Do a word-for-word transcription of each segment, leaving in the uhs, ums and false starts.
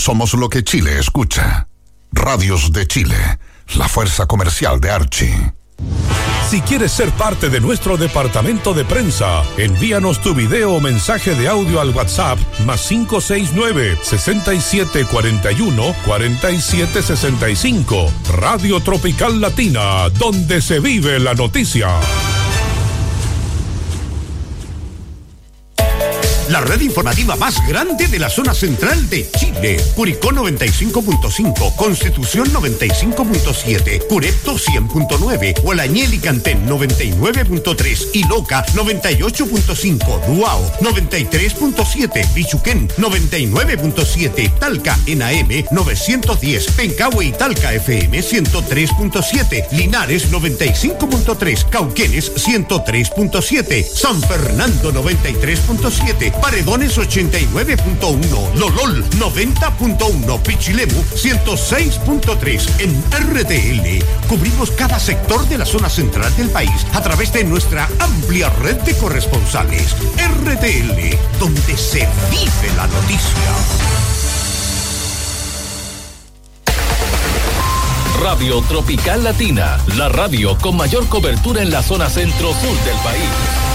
Somos lo que Chile escucha. Radios de Chile, la fuerza comercial de Archie. Si quieres ser parte de nuestro departamento de prensa, envíanos tu video o mensaje de audio al WhatsApp más cinco seis nueve, seis siete cuatro uno, cuatro siete seis cinco. Radio Tropical Latina, donde se vive la noticia. La red informativa más grande de la zona central de Chile. Curicó noventa y cinco punto cinco, Constitución noventa y cinco punto siete, Curepto cien punto nueve, Hualañel y Cantén noventa y nueve punto tres y Loca noventa y ocho punto cinco, Duao noventa y tres punto siete, Bichuquén noventa y nueve punto siete, Talca en A M novecientos diez, Pencahue y Talca F M ciento tres punto siete, Linares noventa y cinco punto tres, Cauquenes ciento tres punto siete, San Fernando noventa y tres punto siete, Paredones ochenta y nueve punto uno, Lolol noventa punto uno, Pichilemu ciento seis punto tres. En R T L cubrimos cada sector de la zona central del país a través de nuestra amplia red de corresponsales. R T L, donde se vive la noticia. Radio Tropical Latina, la radio con mayor cobertura en la zona centro-sur del país.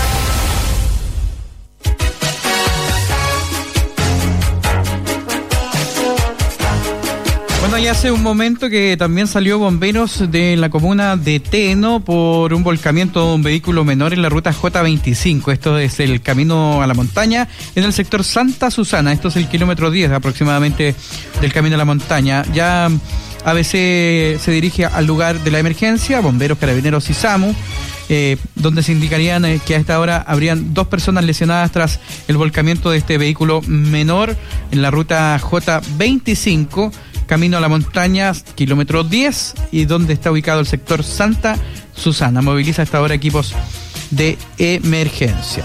Bueno, ya hace un momento que también salió bomberos de la comuna de Teno por un volcamiento de un vehículo menor en la ruta J veinticinco. Esto es el camino a la montaña en el sector Santa Susana. Esto es el kilómetro diez aproximadamente del camino a la montaña. Ya A B C se dirige al lugar de la emergencia, bomberos, carabineros y SAMU, eh, donde se indicarían eh, que a esta hora habrían dos personas lesionadas tras el volcamiento de este vehículo menor en la ruta J veinticinco. Camino a la montaña, kilómetro diez, y donde está ubicado el sector Santa Susana. Moviliza hasta ahora equipos de emergencia.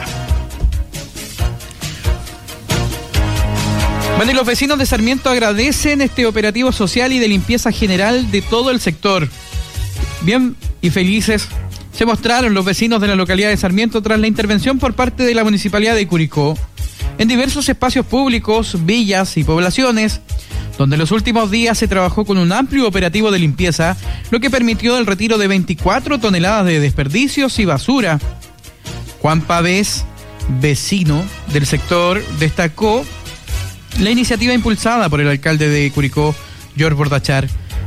Bueno, y los vecinos de Sarmiento agradecen este operativo social y de limpieza general de todo el sector. Bien y felices se mostraron los vecinos de la localidad de Sarmiento tras la intervención por parte de la Municipalidad de Curicó en diversos espacios públicos, villas y poblaciones, donde en los últimos días se trabajó con un amplio operativo de limpieza, lo que permitió el retiro de veinticuatro toneladas de desperdicios y basura. Juan Pavés, vecino del sector, destacó la iniciativa impulsada por el alcalde de Curicó, George Bordachar.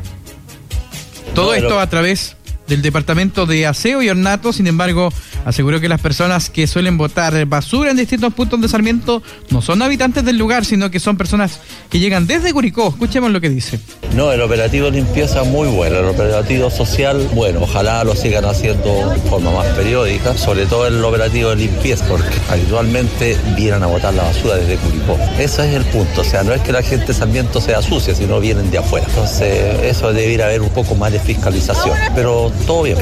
Todo bueno. Esto a través del Departamento de Aseo y Ornato. Sin embargo, aseguró que las personas que suelen botar basura en distintos puntos de Sarmiento no son habitantes del lugar, sino que son personas que llegan desde Curicó. Escuchemos lo que dice. No, el operativo de limpieza muy bueno, el operativo social, bueno, ojalá lo sigan haciendo de forma más periódica, sobre todo el operativo de limpieza, porque habitualmente vienen a botar la basura desde Curicó. Ese es el punto, o sea, no es que la gente de Sarmiento sea sucia, sino vienen de afuera. Entonces, eso debería haber un poco más de fiscalización, pero todo bien.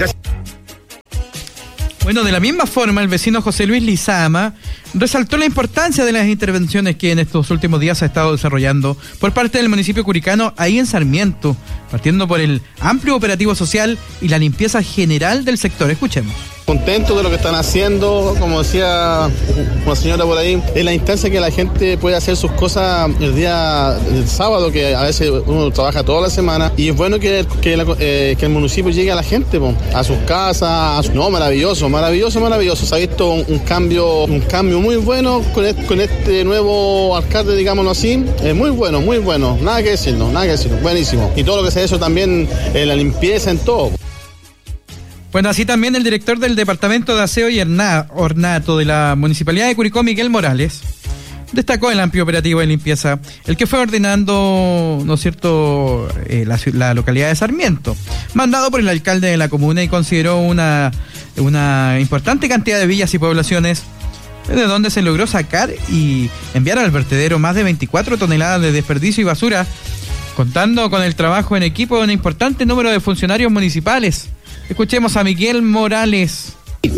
Bueno, de la misma forma, el vecino José Luis Lizama resaltó la importancia de las intervenciones que en estos últimos días se ha estado desarrollando por parte del municipio curicano ahí en Sarmiento, partiendo por el amplio operativo social y la limpieza general del sector. Escuchemos. Contento de lo que están haciendo, como decía una señora por ahí, en la instancia que la gente puede hacer sus cosas el día del sábado, que a veces uno trabaja toda la semana, y es bueno que, que, la, eh, que el municipio llegue a la gente, po, a sus casas, a su... no, maravilloso, maravilloso, maravilloso. Se ha visto un, un cambio, un cambio muy bueno con este, con este nuevo alcalde, digámoslo así, eh, muy bueno, muy bueno, nada que decirnos, nada que decirnos, buenísimo. Y todo lo que se ha hecho también en la limpieza, en todo. Bueno, así también el director del Departamento de Aseo y Ornato de la Municipalidad de Curicó, Miguel Morales, destacó el amplio operativo de limpieza, el que fue ordenando, ¿no es cierto?, eh, la, la localidad de Sarmiento, mandado por el alcalde de la comuna, y consideró una, una importante cantidad de villas y poblaciones de donde se logró sacar y enviar al vertedero más de veinticuatro toneladas de desperdicio y basura, contando con el trabajo en equipo de un importante número de funcionarios municipales. Escuchemos a Miguel Morales.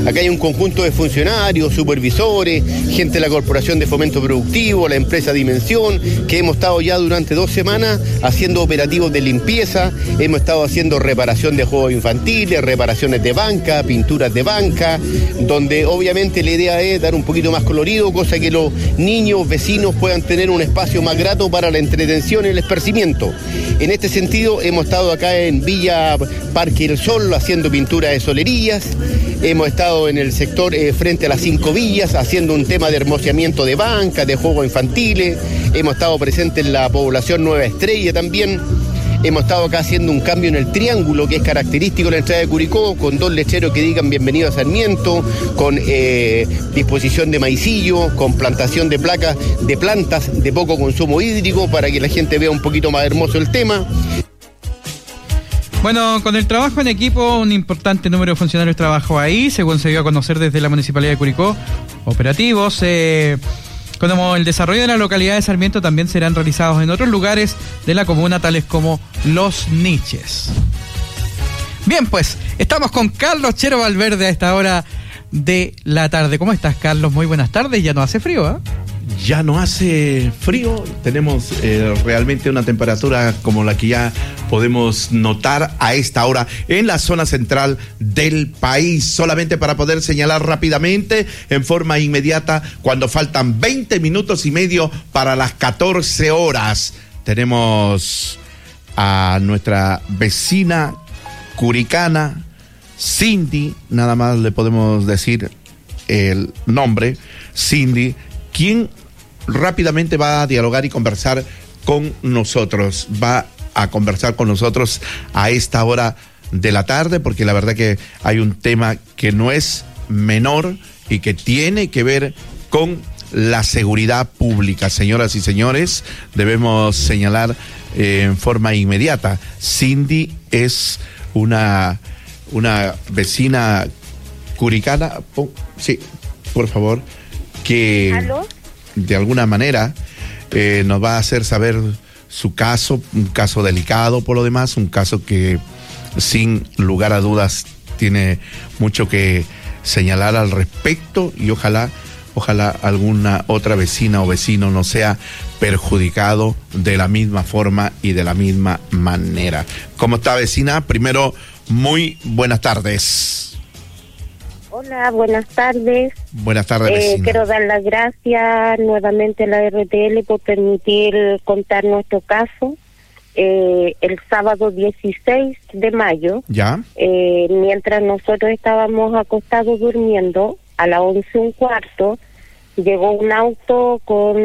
Acá hay un conjunto de funcionarios, supervisores, gente de la Corporación de Fomento Productivo, la empresa Dimensión, que hemos estado ya durante dos semanas haciendo operativos de limpieza, hemos estado haciendo reparación de juegos infantiles, reparaciones de banca, pinturas de banca, donde obviamente la idea es dar un poquito más colorido, cosa que los niños, vecinos puedan tener un espacio más grato para la entretención y el esparcimiento. En este sentido, hemos estado acá en Villa Parque El Sol haciendo pintura de solerías, hemos estado en el sector eh, frente a las Cinco Villas haciendo un tema de hermoseamiento de banca, de juegos infantiles, hemos estado presentes en la población Nueva Estrella también. Hemos estado acá haciendo un cambio en el triángulo que es característico de la entrada de Curicó, con dos lecheros que digan bienvenido a Sarmiento, con eh, disposición de maicillo, con plantación de placas, de plantas de poco consumo hídrico para que la gente vea un poquito más hermoso el tema. Bueno, con el trabajo en equipo, un importante número de funcionarios trabajó ahí, según se dio a conocer desde la Municipalidad de Curicó. Operativos, eh... como el desarrollo de la localidad de Sarmiento también serán realizados en otros lugares de la comuna, tales como Los Niches. Bien, pues, estamos con Carlos Chero Valverde a esta hora de la tarde. ¿Cómo estás, Carlos? Muy buenas tardes. Ya no hace frío, ¿eh? Ya no hace frío, tenemos eh, realmente una temperatura como la que ya podemos notar a esta hora en la zona central del país. Solamente para poder señalar rápidamente, en forma inmediata, cuando faltan veinte minutos y medio para las catorce horas, tenemos a nuestra vecina curicana, Cindy, nada más le podemos decir el nombre, Cindy, quien rápidamente va a dialogar y conversar con nosotros, va a conversar con nosotros a esta hora de la tarde, porque la verdad que hay un tema que no es menor y que tiene que ver con la seguridad pública. Señoras y señores, debemos señalar eh, en forma inmediata, Cindy es una, una vecina curicana, oh, sí, por favor, que ¿Aló? de alguna manera eh, nos va a hacer saber su caso, un caso delicado por lo demás, un caso que sin lugar a dudas tiene mucho que señalar al respecto, y ojalá, ojalá alguna otra vecina o vecino no sea perjudicado de la misma forma y de la misma manera. ¿Cómo está, vecina? Primero, muy buenas tardes. Hola, buenas tardes. Buenas tardes, eh, vecina. Quiero dar las gracias nuevamente a la R T L por permitir contar nuestro caso. Eh, el sábado dieciséis de mayo, ¿ya? Eh, mientras nosotros estábamos acostados durmiendo, a las once un cuarto, llegó un auto con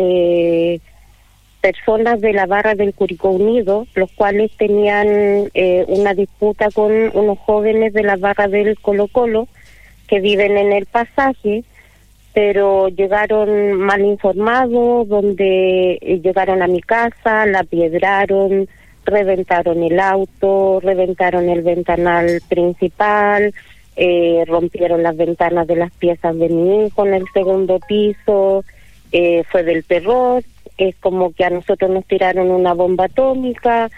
eh, personas de la barra del Curicó Unido, los cuales tenían eh, una disputa con unos jóvenes de la barra del Colo Colo, que viven en el pasaje, pero llegaron mal informados, donde llegaron a mi casa, la piedraron, reventaron el auto, reventaron el ventanal principal, eh, rompieron las ventanas de las piezas de mi hijo en el segundo piso, eh, fue del terror, es como que a nosotros nos tiraron una bomba atómica,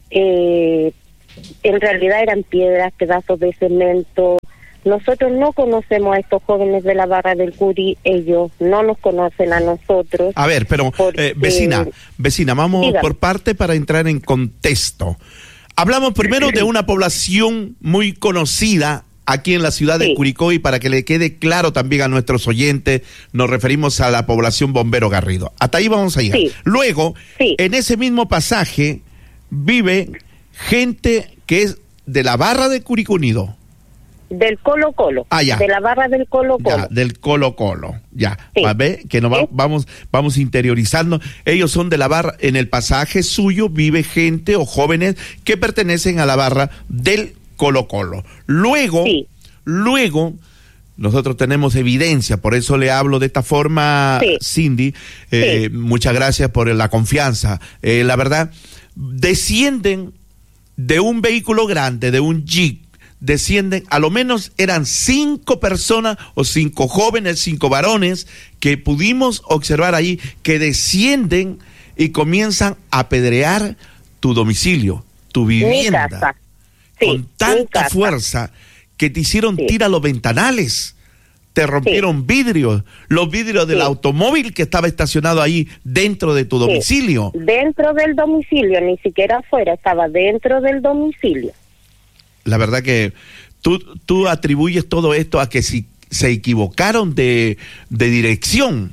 eh, en realidad eran piedras, pedazos de cemento. Nosotros no conocemos a estos jóvenes de la barra del Curi, ellos no nos conocen a nosotros. A ver, pero porque, eh, vecina, vecina, vamos dígame. por parte para entrar en contexto. Hablamos primero de una población muy conocida aquí en la ciudad sí. de Curicó, y para que le quede claro también a nuestros oyentes, nos referimos a la población Bombero Garrido. Hasta ahí vamos a llegar. Sí. Luego, sí. en ese mismo pasaje vive gente que es de la barra de Curicó Unido. Del Colo Colo, ah, ya. de la barra del Colo Colo. Ya, del Colo Colo, ya. Sí. A ver, que nos va, vamos, vamos interiorizando. Ellos son de la barra, en el pasaje suyo vive gente o jóvenes que pertenecen a la barra del Colo Colo. Luego, sí. luego, nosotros tenemos evidencia, por eso le hablo de esta forma, sí. Cindy. Eh, sí. Muchas gracias por la confianza. Eh, la verdad, descienden de un vehículo grande, de un Jeep, descienden, a lo menos eran cinco personas o cinco jóvenes, cinco varones que pudimos observar ahí, que descienden y comienzan a apedrear tu domicilio, tu vivienda, sí, con tanta fuerza que te hicieron Sí. tira los ventanales, te rompieron vidrios, los vidrios del Sí. automóvil que estaba estacionado ahí dentro de tu Sí. domicilio. Dentro del domicilio, ni siquiera afuera, estaba dentro del domicilio. La verdad que tú, tú atribuyes todo esto a que si se equivocaron de, de dirección.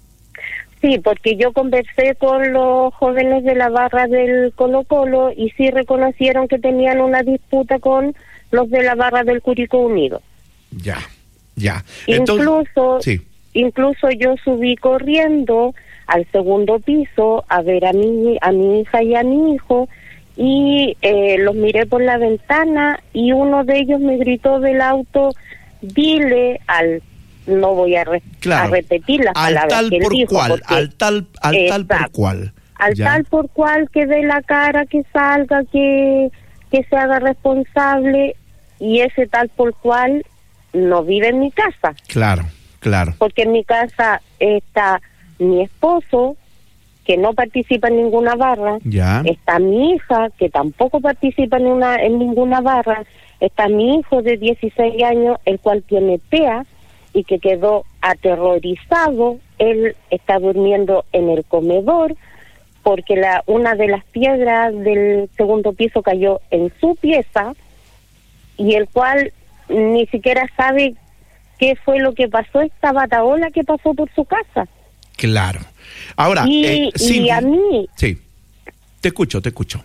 Sí, porque yo conversé con los jóvenes de la barra del Colo Colo y sí reconocieron que tenían una disputa con los de la barra del Curicó Unido. Ya, ya. Entonces, Incluso, sí. incluso yo subí corriendo al segundo piso a ver a mi, a mi hija y a mi hijo y eh, los miré por la ventana y uno de ellos me gritó del auto, dile al, no voy a, re, Claro. a repetir las Al palabras tal que él por dijo, cual, porque- al tal, al tal por Exacto. cual. al Ya. tal por cual que dé la cara, que salga, que, que se haga responsable, y ese tal por cual no vive en mi casa, Claro, claro. porque en mi casa está mi esposo, que no participa en ninguna barra, Ya. está mi hija, que tampoco participa en, una, en ninguna barra, está mi hijo de dieciséis años, el cual tiene T E A y que quedó aterrorizado. Él está durmiendo en el comedor porque la una de las piedras del segundo piso cayó en su pieza y el cual ni siquiera sabe qué fue lo que pasó, esta bataola que pasó por su casa. Claro. Ahora, y, eh, y Cindy, a mí, sí, te escucho, te escucho.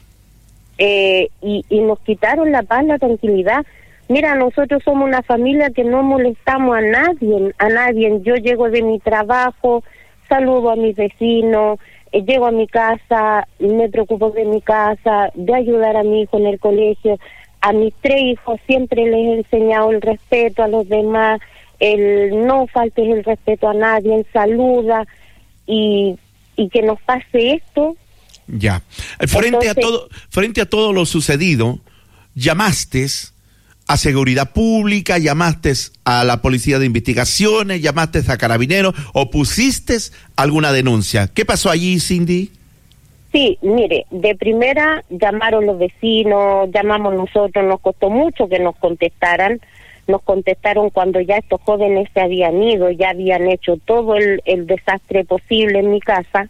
eh, y, y nos quitaron la paz, la tranquilidad. Mira, nosotros somos una familia que no molestamos a nadie, a nadie. Yo llego de mi trabajo, saludo a mis vecinos, eh, llego a mi casa, me preocupo de mi casa, de ayudar a mi hijo en el colegio. A mis tres hijos siempre les he enseñado el respeto a los demás, el no faltes el respeto a nadie, el saluda, y, y que nos pase esto. Ya. Frente Entonces- a todo, frente a todo lo sucedido, llamaste a Seguridad Pública, llamaste a la Policía de Investigaciones, llamaste a Carabineros o pusiste alguna denuncia. ¿Qué pasó allí, Cindy? Sí, mire, de primera llamaron los vecinos, llamamos nosotros, nos costó mucho que nos contestaran, nos contestaron cuando ya estos jóvenes se habían ido, ya habían hecho todo el, el desastre posible en mi casa,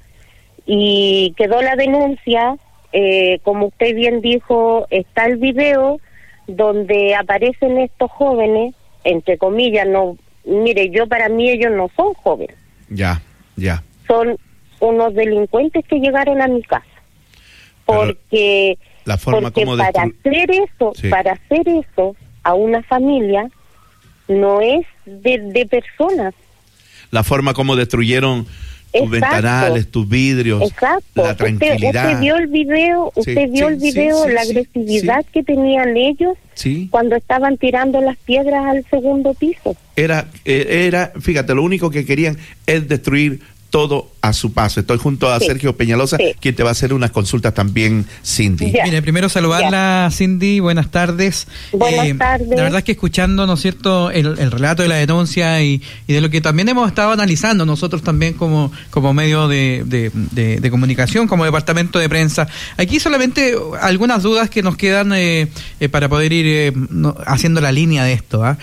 y quedó la denuncia, eh, como usted bien dijo, está el video donde aparecen estos jóvenes, entre comillas, no, mire, yo para mí ellos no son jóvenes, Ya, ya. son unos delincuentes que llegaron a mi casa, Pero porque la forma porque como para destru- hacer eso, Sí. para hacer eso a una familia no es de, de personas. La forma como destruyeron tus Exacto. ventanales, tus vidrios, Exacto. la Usted, tranquilidad. usted vio el video, Sí, usted vio sí, el sí, video, sí, la sí, agresividad sí. que tenían ellos Sí. cuando estaban tirando las piedras al segundo piso. Era, eh, era, fíjate, lo único que querían es destruir todo a su paso. Estoy junto a Sí. Sergio Peñalosa, Sí. quien te va a hacer unas consultas también, Cindy. Ya. Mire, primero saludarla, Cindy, buenas tardes. Buenas tardes. La verdad es que escuchando, ¿no es cierto?, el, el relato de la denuncia y, y de lo que también hemos estado analizando nosotros también como, como medio de, de, de, de comunicación, como departamento de prensa. Aquí solamente algunas dudas que nos quedan eh, eh, para poder ir eh, no- haciendo la línea de esto. ¿ah?